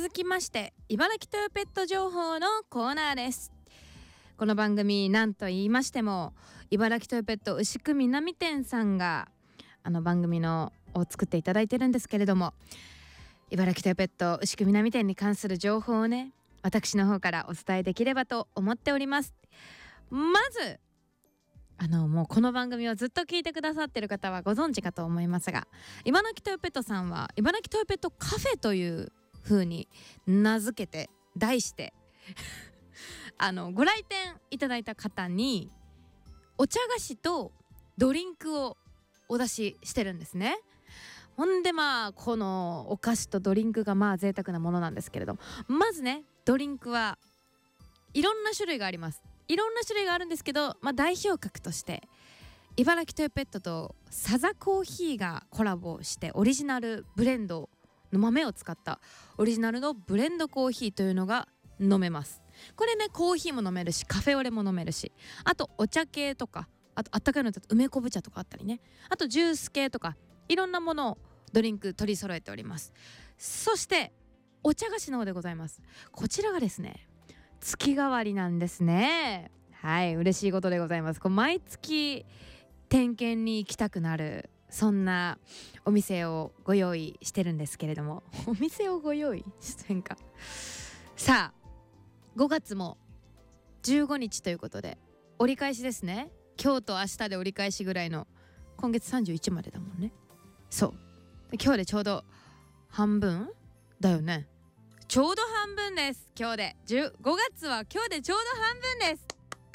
続きまして茨城トヨペット情報のコーナーです。この番組なんと言いましても茨城トヨペット牛久南店さんが番組を作っていただいてるんですけれども、茨城トヨペット牛久南店に関する情報をね、私の方からお伝えできればと思っております。まずもうこの番組をずっと聞いてくださってる方はご存知かと思いますが、茨城トヨペットさんは茨城トヨペットカフェという風に名付けて題してご来店いただいた方にお茶菓子とドリンクをお出ししてるんですね。ほんでこのお菓子とドリンクが贅沢なものなんですけれども、まずね、ドリンクはいろんな種類があります。いろんな種類があるんですけど、代表格として茨城トヨペットとサザコーヒーがコラボしてオリジナルブレンドの豆を使ったオリジナルのブレンドコーヒーというのが飲めます。これね、コーヒーも飲めるしカフェオレも飲めるし、あとお茶系とか、あとあったかいのだと梅昆布茶とかあったりね、あとジュース系とかいろんなものをドリンク取り揃えております。そしてお茶菓子の方でございます。こちらがですね、月替わりなんですね。はい、嬉しいことでございます。毎月点検に行きたくなる、そんなお店をご用意してるんですけれども、お店をご用意してんか。さあ5月も15日ということで折り返しですね。今日と明日で折り返しぐらいの、今月31までだもんね。そう今日でちょうど半分だよね。ちょうど半分です。今日で5月は今日でちょうど半分です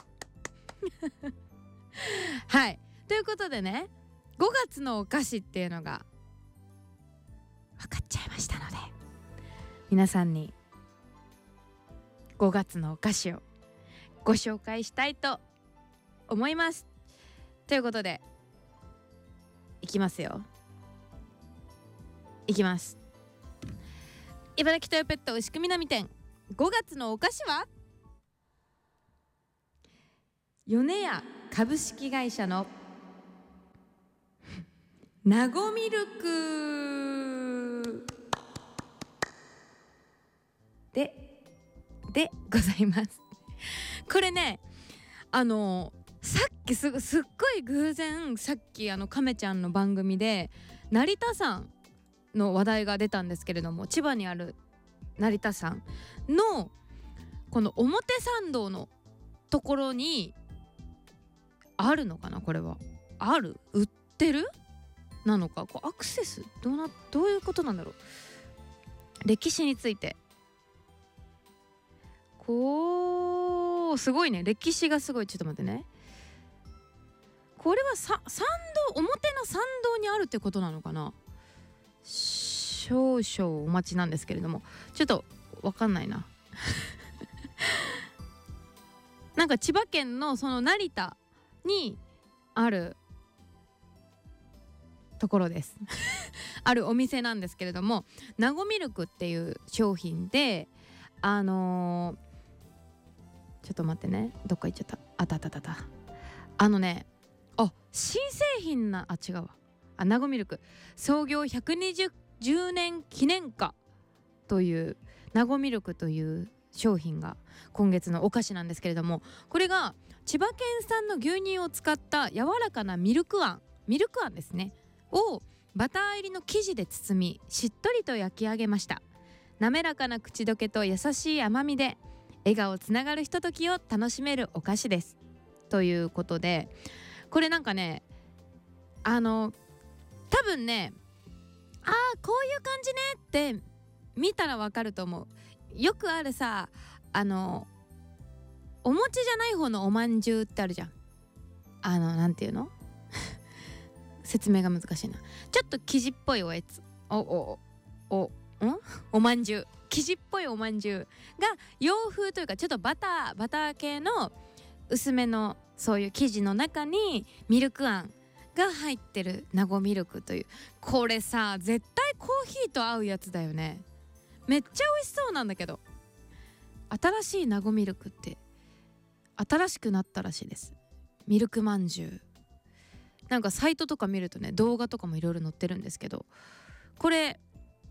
はい、ということでね、5月のお菓子っていうのが分かっちゃいましたので、皆さんに5月のお菓子をご紹介したいと思います。ということでいきますよ。いきます。茨城トヨペット牛久南店5月のお菓子は米屋株式会社のなごミルクでございます。これね、さっきすっごい偶然、さっき亀ちゃんの番組で成田山の話題が出たんですけれども、千葉にある成田山のこの表参道のところにあるのかな、これは売ってるなのか、アクセスどういうことなんだろう。歴史についてすごいね、歴史がすごい。ちょっと待ってね、これは参道、表の参道にあるってことなのかな。少々お待ちなんですけれども、ちょっとわかんないななんか千葉県のその成田にあるところですあるお店なんですけれども、なごミルクっていう商品でちょっと待ってね、どっか行っちゃった。新製品違うわ。なごミルク創業120年記念花というなごミルクという商品が今月のお菓子なんですけれども、これが千葉県産の牛乳を使った柔らかなミルクあんですねをバター入りの生地で包み、しっとりと焼き上げました。滑らかな口どけと優しい甘みで笑顔つながるひとときを楽しめるお菓子ですということで、これなんかね、多分ね、こういう感じねって見たらわかると思う。よくあるさ、お餅じゃない方のおまんじゅうってあるじゃん。なんていうの説明が難しいな。ちょっと生地っぽいおやつ、おまんじゅう、生地っぽいおまんじゅうが洋風というか、ちょっとバター系の薄めのそういう生地の中にミルクあんが入ってるなごミルクという、これさ絶対コーヒーと合うやつだよね。めっちゃ美味しそうなんだけど、新しいなごミルクって新しくなったらしいです。ミルクまんじゅう、なんかサイトとか見るとね、動画とかもいろいろ載ってるんですけど、これ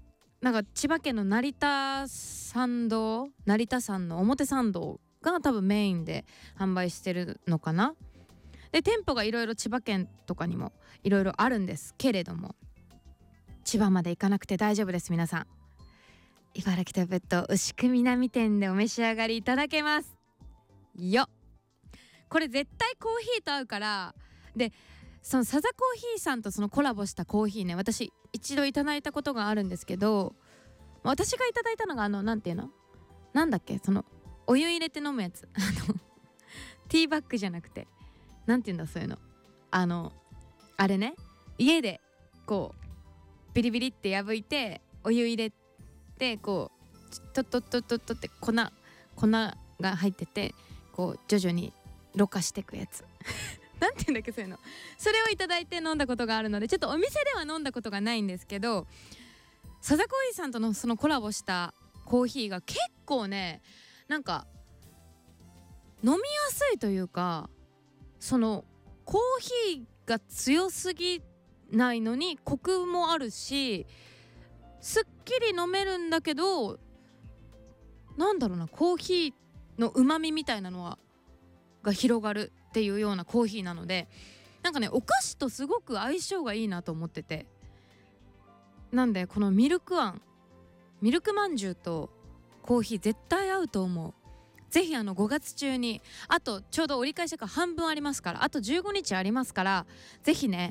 なんか千葉県の成田参道、成田山の表参道が多分メインで販売してるのかな。で店舗がいろいろ千葉県とかにもいろいろあるんですけれども、千葉まで行かなくて大丈夫です。皆さん、茨城トヨペット牛久南店でお召し上がりいただけますよ。これ絶対コーヒーと合うから。でそのサザコーヒーさんとそのコラボしたコーヒーね、私一度いただいたことがあるんですけど、私がいただいたのがなんていうの、なんだっけ、そのお湯入れて飲むやつティーバッグじゃなくて、なんていうんだそういうの、あれね、家でこうビリビリって破いてお湯入れて、こうトットットットットって粉が入ってて、こう徐々にろ過していくやつなんていうんだっけ、そういうの、それをいただいて飲んだことがあるので、ちょっとお店では飲んだことがないんですけど、サザコーヒーさんとのそのコラボしたコーヒーが結構ね、なんか飲みやすいというか、そのコーヒーが強すぎないのにコクもあるし、すっきり飲めるんだけど、なんだろうな、コーヒーの旨味みたいなのが広がるっていうようなコーヒーなので、なんかねお菓子とすごく相性がいいなと思ってて、なんでこのミルクまんじゅうとコーヒー絶対合うと思う。ぜひ5月中に、あとちょうど折り返しが半分ありますから、あと15日ありますから、ぜひね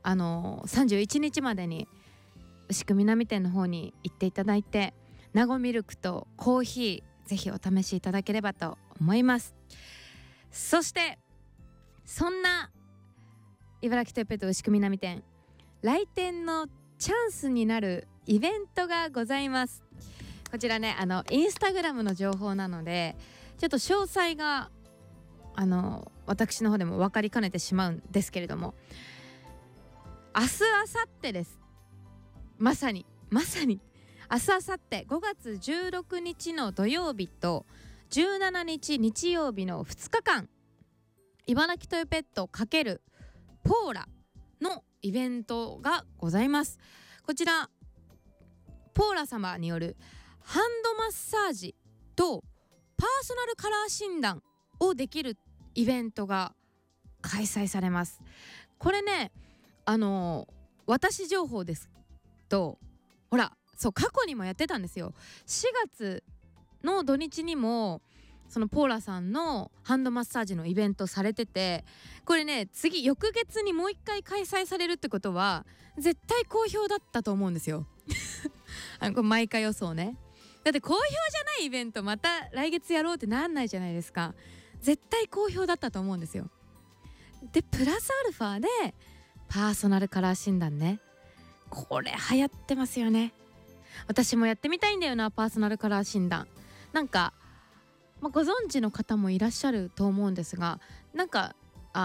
31日までに牛久南店の方に行っていただいて、ナゴミルクとコーヒーぜひお試しいただければと思います。そしてそんな茨城トヨペット牛久南店、来店のチャンスになるイベントがございます。こちらねインスタグラムの情報なので、ちょっと詳細が私の方でも分かりかねてしまうんですけれども、明日明後日です。まさに明日明後日5月16日の土曜日と17日日曜日の2日間、茨城トヨペット×ポーラのイベントがございます。こちらポーラ様によるハンドマッサージとパーソナルカラー診断をできるイベントが開催されます。これね私情報ですと、ほらそう過去にもやってたんですよ。4月の土日にもそのポーラさんのハンドマッサージのイベントされてて、これね翌月にもう一回開催されるってことは絶対好評だったと思うんですよこれ毎回予想ね。だって好評じゃないイベントまた来月やろうってなんないじゃないですか。絶対好評だったと思うんですよ。でプラスアルファでパーソナルカラー診断ね、これ流行ってますよね。私もやってみたいんだよな、パーソナルカラー診断。なんか、ご存知の方もいらっしゃると思うんですが、なんか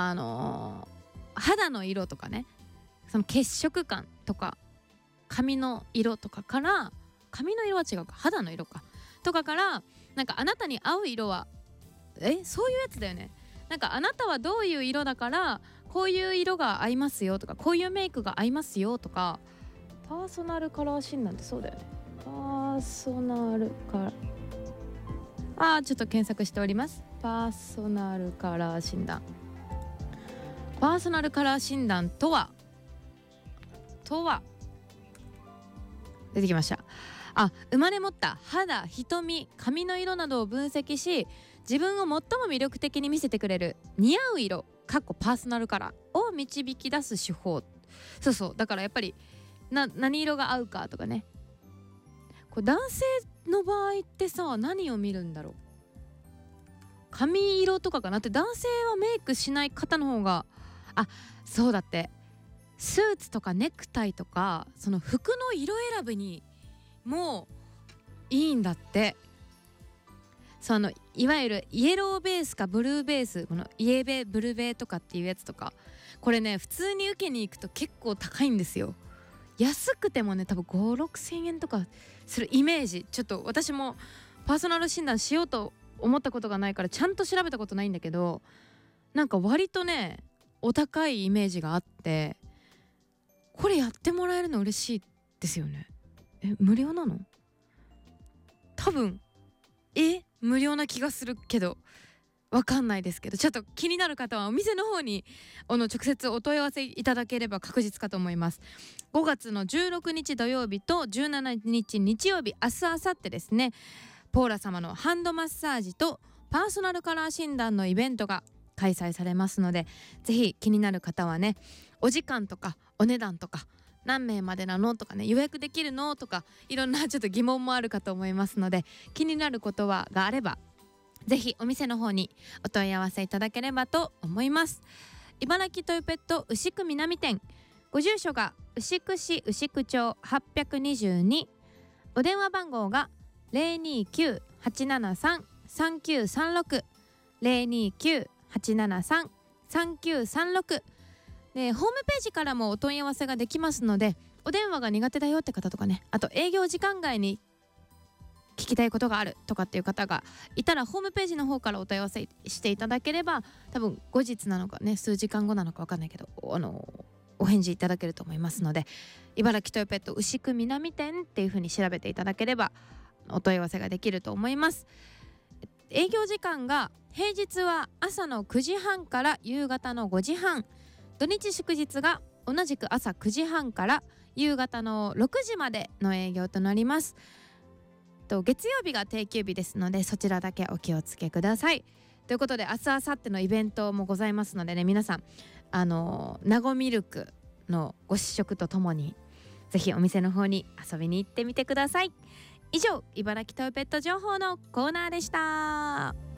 肌の色とかね、その血色感とか髪の色とかから、髪の色は違うか、肌の色かとかから、なんかあなたに合う色はそういうやつだよね。なんかあなたはどういう色だからこういう色が合いますよとか、こういうメイクが合いますよとか。パーソナルカラー診断ってそうだよね。パーソナルカラーちょっと検索しております。パーソナルカラー診断。パーソナルカラー診断とは出てきました。生まれ持った肌、瞳、髪の色などを分析し、自分を最も魅力的に見せてくれる似合う色パーソナルカラーを導き出す手法。そうだからやっぱり何色が合うかとかね。これ男性の場合ってさ、何を見るんだろう。髪色とかかなって。男性はメイクしない方の方が、そうだって、スーツとかネクタイとかその服の色選びにもいいんだって。いわゆるイエローベースかブルーベース、このイエベブルベとかっていうやつとか、これね普通に受けに行くと結構高いんですよ。安くてもね多分5、6千円とかするイメージ。ちょっと私もパーソナル診断しようと思ったことがないからちゃんと調べたことないんだけど、なんか割とねお高いイメージがあって、これやってもらえるの嬉しいですよね。 無料なの？多分無料な気がするけどわかんないですけど、ちょっと気になる方はお店の方に直接お問い合わせいただければ確実かと思います。5月の16日土曜日と17日日曜日、明日明後日ですね、ポーラ様のハンドマッサージとパーソナルカラー診断のイベントが開催されますので、ぜひ気になる方はね、お時間とかお値段とか何名までなのとかね、予約できるのとか、いろんなちょっと疑問もあるかと思いますので、気になることがあればぜひお店の方にお問い合わせいただければと思います。茨城トヨペット牛久南店、ご住所が牛久市牛久町822、お電話番号が 029-873-3936 029-873-3936 で、ホームページからもお問い合わせができますので、お電話が苦手だよって方とかね、あと営業時間外に聞きたいことがあるとかっていう方がいたら、ホームページの方からお問い合わせしていただければ、多分後日なのかね、数時間後なのか分かんないけどお返事いただけると思いますので、茨城トヨペット牛久南店っていう風に調べていただければお問い合わせができると思います。営業時間が平日は朝の9時半から夕方の5時半、土日祝日が同じく朝9時半から夕方の6時までの営業となります。月曜日が定休日ですので、そちらだけお気をつけください。ということで、明日明後日のイベントもございますのでね、皆さんナゴミルクのご試食とともにぜひお店の方に遊びに行ってみてください。以上、茨城トヨペット情報のコーナーでした。